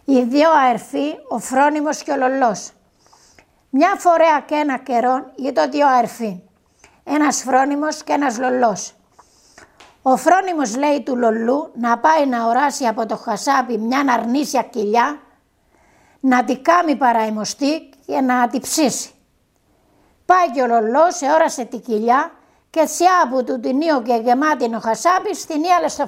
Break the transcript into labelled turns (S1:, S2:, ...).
S1: Οι δύο αερφοί, ο Φρόνιμος και ο Λολός. Μια φορά και ένα καιρό ήταν δύο αερφοί, ένας Φρόνιμος και ένας Λολός. Ο Φρόνιμος λέει του Λολού να πάει να οράσει από το χασάπι μια αρνήσια κοιλιά, να τη κάμει παραημοστή και να τη ψήσει. Πάει και ο Λολός, όρασε τη κοιλιά και τσιά που του την ίω και γεμάτη ο χασάπι, την ίαλε στο